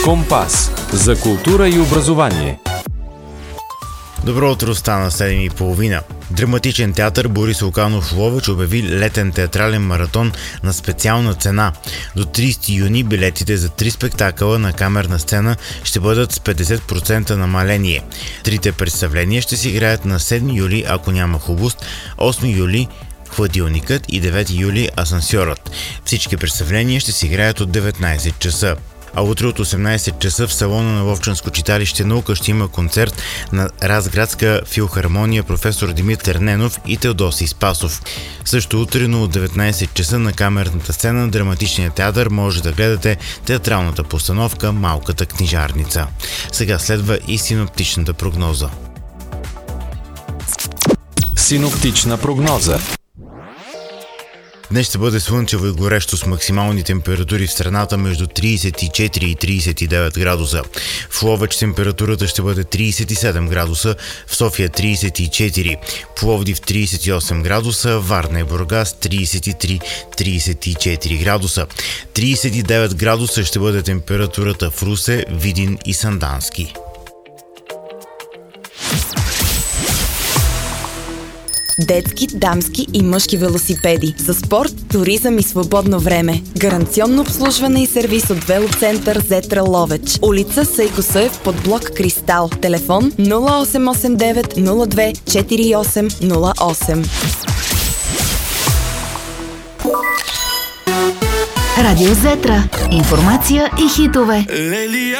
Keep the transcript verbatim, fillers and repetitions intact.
Компас за култура и образование. Добро утро, стана седем и половина. Драматичен театър Борис Луканов в Ловеч обяви летен театрален маратон на специална цена. До тридесети юни билетите за три спектакъла на камерна сцена ще бъдат с петдесет процента намаление. Трите представления ще се играят на седми юли, ако няма хубост, осми юли Хладилникът и девети юли Асансьорът. Всички представления ще се играят от деветнайсет часа. А утре от осемнайсет часа в салона на Ловчанско читалище Наука ще има концерт на Разградска филхармония професор Димитър Ненов и Теодосий Спасов. Също утре, но от деветнайсет часа на камерната сцена на Драматичния театър може да гледате театралната постановка Малката книжарница. Сега следва и синоптичната прогноза. Синоптична прогноза. Днес ще бъде слънчево и горещо с максимални температури в страната между трийсет и четири и трийсет и девет градуса. В Ловеч температурата ще бъде трийсет и седем градуса, в София трийсет и четири, Пловдив трийсет и осем градуса, Варна и Бургас трийсет и три - трийсет и четири градуса. трийсет и девет градуса ще бъде температурата в Русе, Видин и Сандански. Детски, дамски и мъжки велосипеди. За спорт, туризъм и свободно време. Гаранционно обслужване и сервис от Велоцентър Зетра Ловеч. Улица Сейко Съев под блок Кристал. Телефон нула осем осем девет нула две четири осем нула осем. Радио Зетра. Информация и хитове.